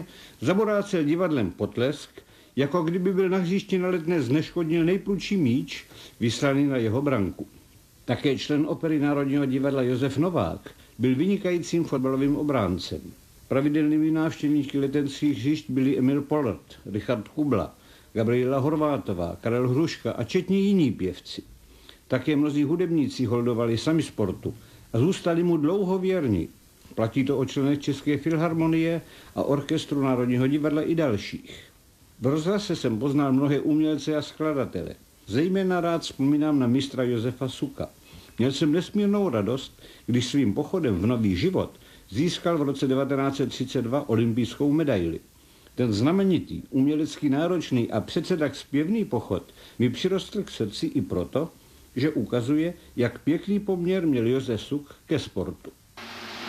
zaborácel divadlem Potlesk, jako kdyby byl na hřišti na Letné zneškodnil nejprudší míč vyslaný na jeho branku. Také člen opery Národního divadla Josef Novák byl vynikajícím fotbalovým obráncem. Pravidelnými návštěvníky letenských hřišť byli Emil Pollard, Richard Kubla, Gabriela Horvátová, Karel Hruška a četní jiní pěvci. Také mnozí hudebníci holdovali sami sportu a zůstali mu dlouho věrni. Platí to o členech České filharmonie a orchestru Národního divadla i dalších. V rozhlase jsem poznal mnohé umělce a skladatele. Zejména rád vzpomínám na mistra Josefa Suka. Měl jsem nesmírnou radost, když svým pochodem v nový život získal v roce 1932 olympijskou medaili. Ten znamenitý, umělecky náročný a přece tak zpěvný pochod mi přirostl k srdci i proto, že ukazuje, jak pěkný poměr měl Josef Suk ke sportu.